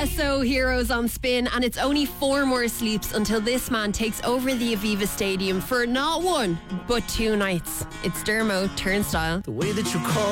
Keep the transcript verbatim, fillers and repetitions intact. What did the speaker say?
Tiesto, Heroes on Spin, and it's only four more sleeps until this man takes over the Aviva Stadium for not one, but two nights. It's Dermo Turnstile. The way that you call